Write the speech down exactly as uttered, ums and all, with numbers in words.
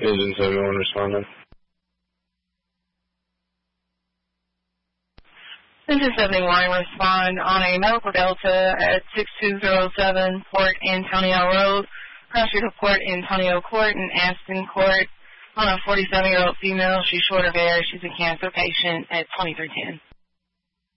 Engine seventy-one responding. Engine seventy-one, respond on a medical delta at six two zero seven Port Antonio Road, cross street of Port Antonio Court and Aston Court, on a forty-seven-year-old female. She's short of air. She's a cancer patient at twenty-three ten.